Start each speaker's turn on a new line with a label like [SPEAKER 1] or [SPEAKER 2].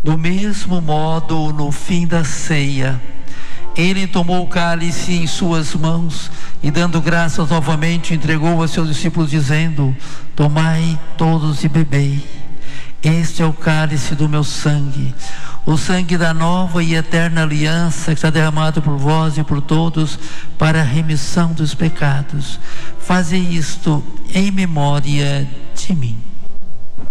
[SPEAKER 1] Do mesmo modo, no fim da ceia, ele tomou o cálice em suas mãos e, dando graças novamente, entregou a seus discípulos, dizendo: tomai todos e bebei. Este é o cálice do meu sangue, o sangue da nova e eterna aliança, que está derramado por vós e por todos para a remissão dos pecados. Fazei isto em memória de mim.